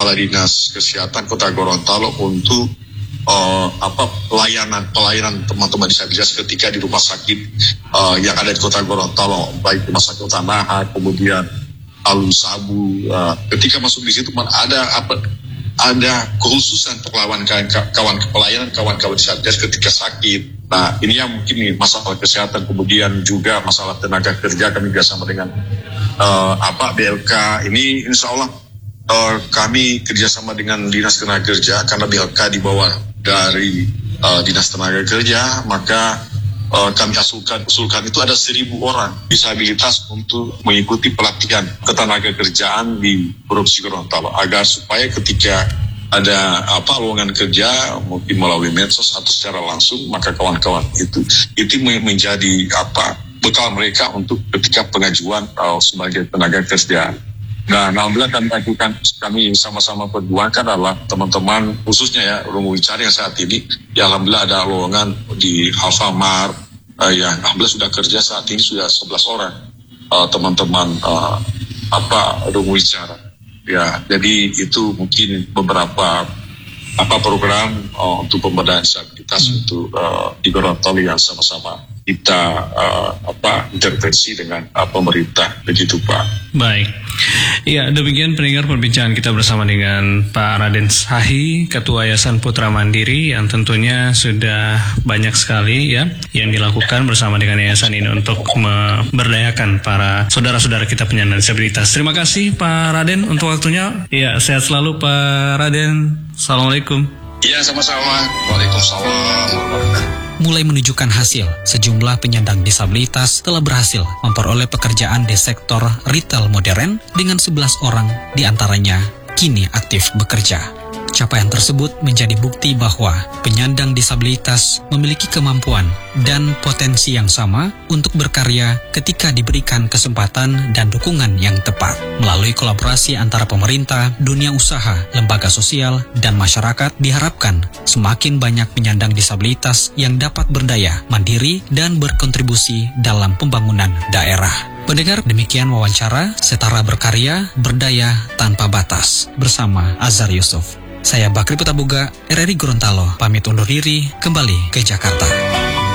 Kepala Dinas Kesehatan Kota Gorontalo untuk pelayanan teman-teman disabilitas ketika di rumah sakit yang ada di Kota Gorontalo, baik rumah sakit Utanaha, kemudian Alun Sabu. Ketika masuk di situ ada kekhususan pelayanan kawan-kawan disabilitas ketika sakit. Nah, ini yang mungkin nih masalah kesehatan, kemudian juga masalah tenaga kerja. Kami bersama dengan BLK ini, insya Allah kami kerjasama dengan Dinas Tenaga Kerja, karena BLK di bawah dari Dinas Tenaga Kerja, maka kami usulkan itu ada 1.000 orang disabilitas untuk mengikuti pelatihan ketenaga kerjaan di Provinsi Gorontalo, agar supaya ketika ada lowongan kerja mungkin melalui medsos atau secara langsung, maka kawan-kawan itu menjadi bekal mereka untuk ketika pengajuan sebagai tenaga kerja. Nah, alhamdulillah kami sama-sama perjuangkan adalah teman-teman khususnya ya Romo Wicara yang saat ini ya alhamdulillah ada lowongan di Alfamart yang alhamdulillah sudah kerja saat ini sudah 11 orang teman-teman Romo Wicara. Ya, jadi itu mungkin beberapa program untuk pemberdayaan disabilitas untuk di Gorontalo yang sama-sama kita intervensi dengan pemerintah, begitu Pak. Baik, ya demikian pendengar perbincangan kita bersama dengan Pak Raden Sahi, Ketua Yayasan Putra Mandiri, yang tentunya sudah banyak sekali ya yang dilakukan bersama dengan yayasan ini untuk memberdayakan para saudara-saudara kita penyandang disabilitas. Terima kasih Pak Raden untuk waktunya. Ya, sehat selalu Pak Raden. Assalamualaikum. Iya, sama-sama. Waalaikumsalam. Mulai menunjukkan hasil, sejumlah penyandang disabilitas telah berhasil memperoleh pekerjaan di sektor retail modern dengan 11 orang diantaranya kini aktif bekerja. Capaian tersebut menjadi bukti bahwa penyandang disabilitas memiliki kemampuan dan potensi yang sama untuk berkarya ketika diberikan kesempatan dan dukungan yang tepat. Melalui kolaborasi antara pemerintah, dunia usaha, lembaga sosial, dan masyarakat, diharapkan semakin banyak penyandang disabilitas yang dapat berdaya, mandiri, dan berkontribusi dalam pembangunan daerah. Pendengar, demikian wawancara Setara Berkarya, Berdaya Tanpa Batas bersama Azhar Yusuf. Saya Bakri Putaboga, RRI Gorontalo, pamit undur diri, kembali ke Jakarta.